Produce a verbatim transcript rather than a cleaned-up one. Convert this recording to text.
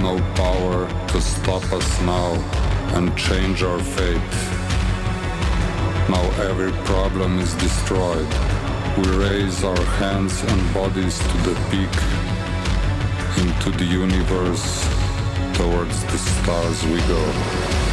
no power to stop us now and change our fate. Now every problem is destroyed. We raise our hands and bodies to the peak, into the universe, towards the stars we go.